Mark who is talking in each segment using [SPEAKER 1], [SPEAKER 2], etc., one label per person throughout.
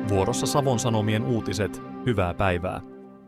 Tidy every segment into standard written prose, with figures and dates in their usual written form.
[SPEAKER 1] Vuorossa Savon Sanomien uutiset, hyvää päivää.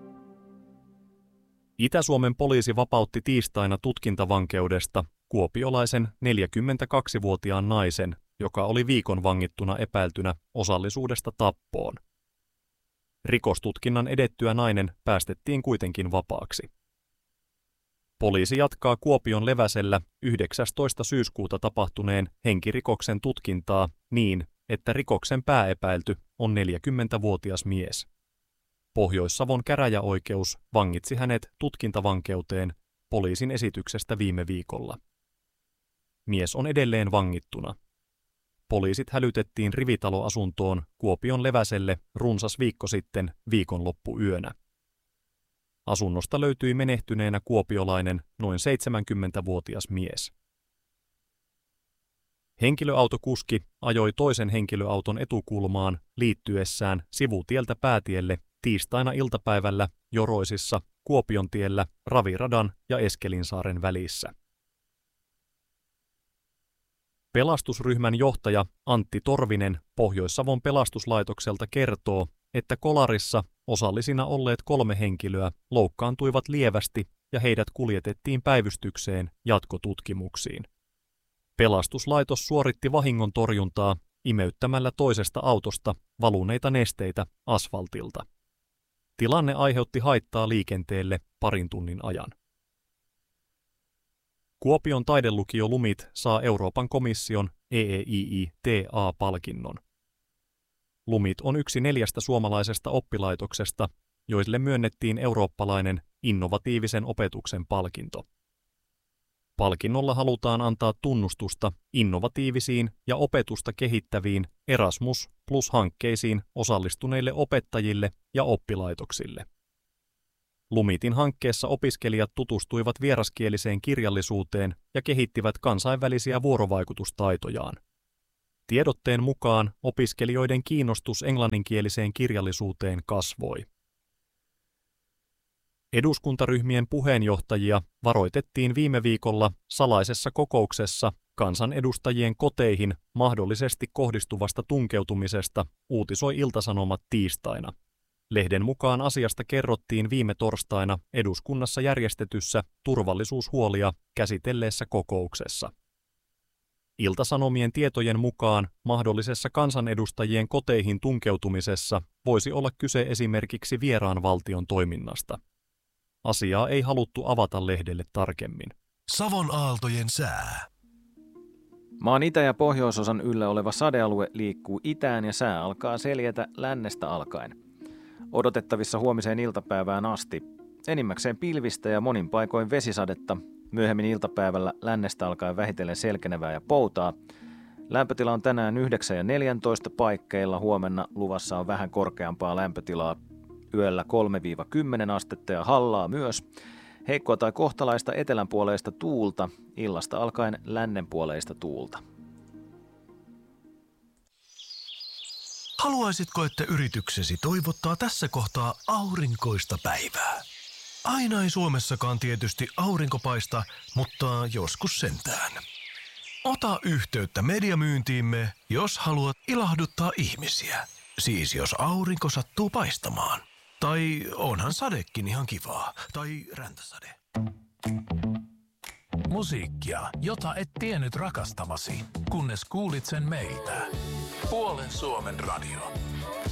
[SPEAKER 1] Itä-Suomen poliisi vapautti tiistaina tutkintavankeudesta kuopiolaisen 42-vuotiaan naisen, joka oli viikon vangittuna epäiltynä osallisuudesta tappoon. Rikostutkinnan edettyä nainen päästettiin kuitenkin vapaaksi. Poliisi jatkaa Kuopion Leväsellä 19. syyskuuta tapahtuneen henkirikoksen tutkintaa niin, että rikoksen pääepäilty on 40-vuotias mies. Pohjois-Savon käräjäoikeus vangitsi hänet tutkintavankeuteen poliisin esityksestä viime viikolla. Mies on edelleen vangittuna. Poliisit hälytettiin rivitaloasuntoon Kuopion Leväselle runsas viikko sitten viikonloppuyönä. Asunnosta löytyi menehtyneenä kuopiolainen noin 70-vuotias mies. Henkilöautokuski ajoi toisen henkilöauton etukulmaan liittyessään sivutieltä päätielle tiistaina iltapäivällä Joroisissa Kuopiontiellä Raviradan ja Eskelinsaaren välissä. Pelastusryhmän johtaja Antti Torvinen Pohjois-Savon pelastuslaitokselta kertoo, että kolarissa osallisina olleet 3 henkilöä loukkaantuivat lievästi ja heidät kuljetettiin päivystykseen jatkotutkimuksiin. Pelastuslaitos suoritti vahingontorjuntaa imeyttämällä toisesta autosta valuneita nesteitä asfaltilta. Tilanne aiheutti haittaa liikenteelle parin tunnin ajan. Kuopion taidelukio Lumit saa Euroopan komission EEIITA-palkinnon. Lumit on yksi 4 suomalaisesta oppilaitoksesta, joille myönnettiin eurooppalainen innovatiivisen opetuksen palkinto. Palkinnolla halutaan antaa tunnustusta innovatiivisiin ja opetusta kehittäviin Erasmus Plus-hankkeisiin osallistuneille opettajille ja oppilaitoksille. Lumitin hankkeessa opiskelijat tutustuivat vieraskieliseen kirjallisuuteen ja kehittivät kansainvälisiä vuorovaikutustaitojaan. Tiedotteen mukaan opiskelijoiden kiinnostus englanninkieliseen kirjallisuuteen kasvoi. Eduskuntaryhmien puheenjohtajia varoitettiin viime viikolla salaisessa kokouksessa kansanedustajien koteihin mahdollisesti kohdistuvasta tunkeutumisesta, uutisoi Ilta-Sanomat tiistaina. Lehden mukaan asiasta kerrottiin viime torstaina eduskunnassa järjestetyssä turvallisuushuolia käsitelleessä kokouksessa. Ilta-Sanomien tietojen mukaan mahdollisessa kansanedustajien koteihin tunkeutumisessa voisi olla kyse esimerkiksi vieraan valtion toiminnasta. Asiaa ei haluttu avata lehdelle tarkemmin.
[SPEAKER 2] Savon aaltojen sää.
[SPEAKER 3] Maan itä- ja pohjoisosan yllä oleva sadealue liikkuu itään ja sää alkaa seljetä lännestä alkaen. Odotettavissa huomiseen iltapäivään asti. Enimmäkseen pilvistä ja monin paikoin vesisadetta. Myöhemmin iltapäivällä lännestä alkaen vähitellen selkenevää ja poutaa. Lämpötila on tänään 9 ja 14 paikkeilla. Huomenna luvassa on vähän korkeampaa lämpötilaa. Yöllä 3-10 astetta ja hallaa myös. Heikkoa tai kohtalaista etelänpuoleista tuulta. Illasta alkaen lännenpuoleista tuulta.
[SPEAKER 2] Haluaisitko, että yrityksesi toivottaa tässä kohtaa aurinkoista päivää? Aina ei Suomessakaan tietysti aurinko paista, mutta joskus sentään. Ota yhteyttä mediamyyntiimme, jos haluat ilahduttaa ihmisiä. Siis jos aurinko sattuu paistamaan. Tai onhan sadekin ihan kivaa. Tai räntäsade.
[SPEAKER 4] Musiikkia, jota et tiennyt rakastavasi, kunnes kuulit sen meiltä. Puolen Suomen radio.